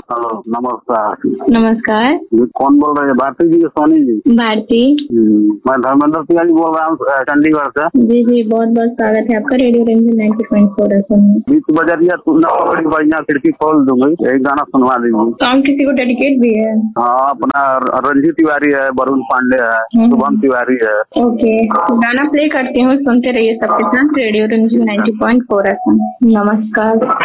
Hello, नमस्कार। नमस्कार। ये कौन बोल रहे हैं? भारती जी या सोनी जी? भारती। मैं धर्मेंद्र तिवारी बोल रहा हूँ चंडीगढ़ से। जी जी, बहुत बहुत स्वागत है आपका रेडियो रंजन 90.4 FM में। बीच बजरिया सुनना बड़ी बढ़िया, खिड़की खोल दूंगी, एक गाना सुनवा दीजिए। सॉन्ग किसी को डेडिकेट भी है? हाँ, अपना रंजीत तिवारी है, वरुण पांडे है, शुभम तिवारी है। ओके, गाना प्ले करती हूँ, सुनते रहिए सबके साथ रेडियो रंजन 90.4 FM। नमस्कार।